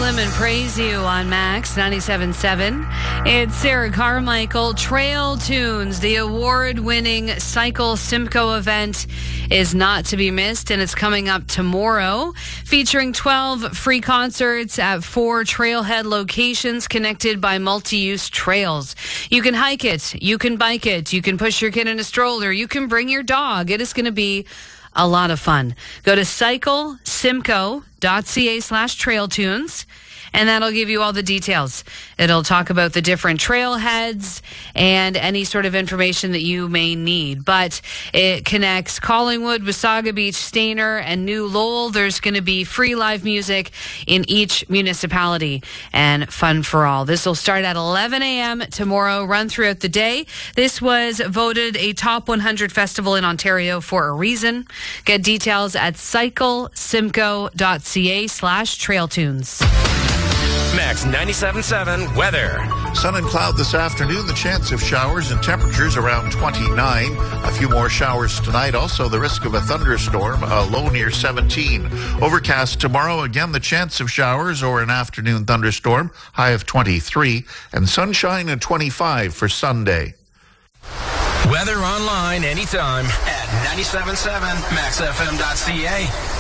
them and praise you on Max 97.7. It's Sarah Carmichael. Trail Tunes, the award-winning Cycle Simcoe event, is not to be missed, and it's coming up tomorrow, featuring 12 free concerts at 4 trailhead locations connected by multi-use trails. You can hike it, you can bike it, you can push your kid in a stroller, you can bring your dog. It is going to be a lot of fun. Go to cyclesimcoe.ca/trailtunes, and that'll give you all the details. It'll talk about the different trailheads and any sort of information that you may need. But it connects Collingwood, Wasaga Beach, Stayner, and New Lowell. There's going to be free live music in each municipality and fun for all. This will start at 11 a.m. tomorrow, run throughout the day. This was voted a top 100 festival in Ontario for a reason. Get details at cyclesimcoe.ca/trailtunes. Max 97.7 weather. Sun and cloud this afternoon. The chance of showers and temperatures around 29. A few more showers tonight. Also, the risk of a thunderstorm, a low near 17. Overcast tomorrow. Again, the chance of showers or an afternoon thunderstorm. High of 23. And sunshine at 25 for Sunday. Weather online anytime at 97.7maxfm.ca.